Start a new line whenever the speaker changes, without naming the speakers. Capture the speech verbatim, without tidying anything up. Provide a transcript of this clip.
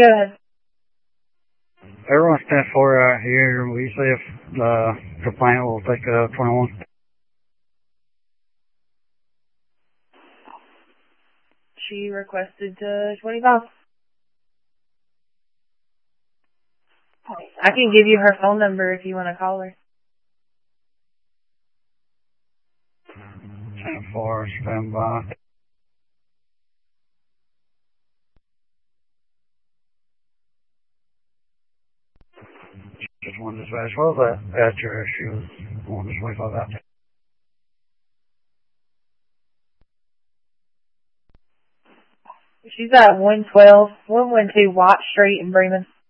Go ahead.
Everyone stand for uh, here. We usually if the complaint will take uh, twenty-one.
She requested uh, twenty-five. I can give you her phone number if you want to call her.
ten four, stand by. Just one dispatch. What was that address? She was one to twenty-five out.
She's at one twelve, one twelve Watt Street in Bremen.